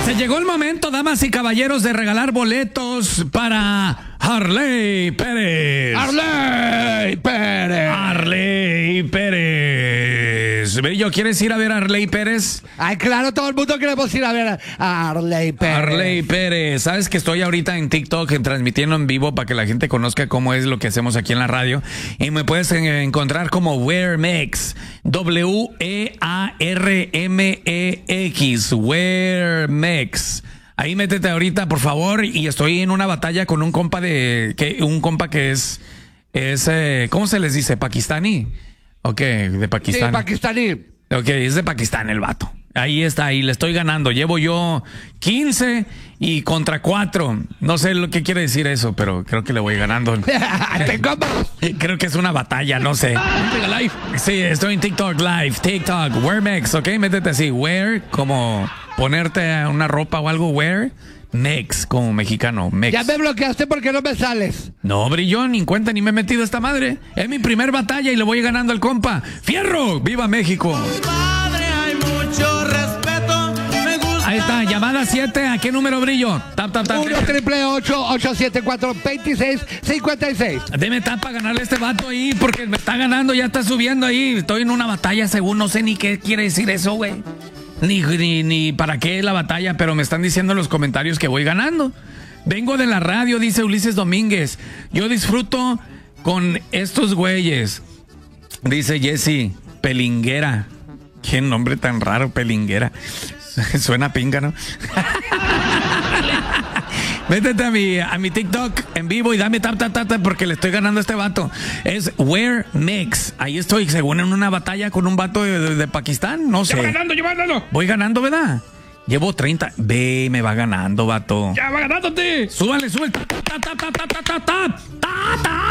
Se llegó el momento, damas y caballeros, de regalar boletos para Arley Pérez. Arley Pérez. Arley Pérez. Bello, ¿quieres ir a ver a Arley Pérez? Ay, claro, todo el mundo queremos ir a ver a Arley Pérez. Arley Pérez. Sabes que estoy ahorita en TikTok transmitiendo en vivo para que la gente conozca cómo es lo que hacemos aquí en la radio. Y me puedes encontrar como WearMex. WEARMEX. WearMex. Ahí métete ahorita, por favor. Y estoy en una batalla con un compa que es ¿cómo se les dice? ¿Pakistaní? Ok, de Pakistán. Sí, pakistaní. Ok, es de Pakistán el vato. Ahí está, y le estoy ganando. Llevo yo 15 y contra 4. No sé lo que quiere decir eso, pero creo que le voy ganando. Creo que es una batalla, no sé. Live. Sí, estoy en TikTok Live. TikTok, WearMex, ok, métete así. Wear, como ponerte una ropa o algo. WearMex, como mexicano. Mex. Ya me bloqueaste porque no me sales. No, brillón, ni en cuenta, ni me he metido a esta madre. Es mi primer batalla y le voy ganando al compa. ¡Fierro! ¡Viva México! Ahí está, llamada 7, ¿a qué número, Brillo? Tap, tap, tap. 1-888-874-2656. Deme tap para ganarle a este vato ahí, porque me está ganando, ya está subiendo ahí. Estoy en una batalla, según, no sé ni qué quiere decir eso, güey. Ni para qué es la batalla, pero me están diciendo en los comentarios que voy ganando. Vengo de la radio, dice Ulises Domínguez. Yo disfruto con estos güeyes. Dice Jesse, Pelinguera. Qué nombre tan raro, Pelinguera. Suena pinga, ¿no? Métete a mi TikTok en vivo y dame tap, porque le estoy ganando a este vato. Es WearMex. Ahí estoy, según en una batalla con un vato de Pakistán. No sé. Ya va ganando. Voy ganando, ¿verdad? Llevo 30. Ve, me va ganando, vato. Ya va ganándote. Súbale. Tap.